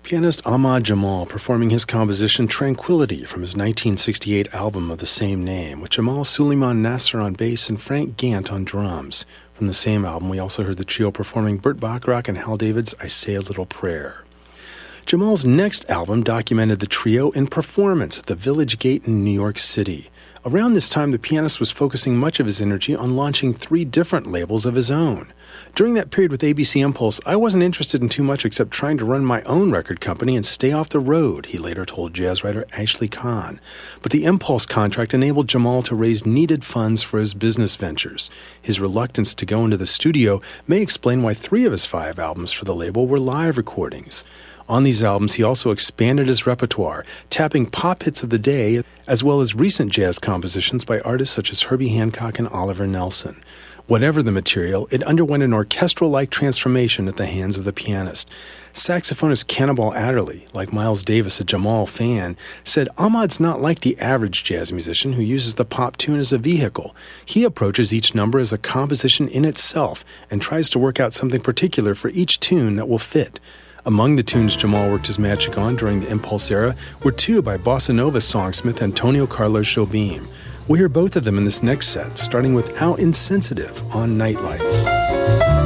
Pianist Ahmad Jamal performing his composition Tranquility from his 1968 album of the same name, with Jamal Suleiman Nasser on bass and Frank Gant on drums. From the same album, we also heard the trio performing Burt Bacharach and Hal David's I Say a Little Prayer. Jamal's next album documented the trio in performance at the Village Gate in New York City. Around this time, the pianist was focusing much of his energy on launching 3 different labels of his own. During that period with ABC Impulse, I wasn't interested in too much except trying to run my own record company and stay off the road, he later told jazz writer Ashley Kahn. But the Impulse contract enabled Jamal to raise needed funds for his business ventures. His reluctance to go into the studio may explain why 3 of his 5 albums for the label were live recordings. On these albums, he also expanded his repertoire, tapping pop hits of the day, as well as recent jazz compositions by artists such as Herbie Hancock and Oliver Nelson. Whatever the material, it underwent an orchestral-like transformation at the hands of the pianist. Saxophonist Cannonball Adderley, like Miles Davis, a Jamal fan, said Ahmad's not like the average jazz musician who uses the pop tune as a vehicle. He approaches each number as a composition in itself and tries to work out something particular for each tune that will fit. Among the tunes Jamal worked his magic on during the Impulse era were 2 by bossa nova songsmith Antonio Carlos Jobim. We'll hear both of them in this next set, starting with How Insensitive on Night Lights.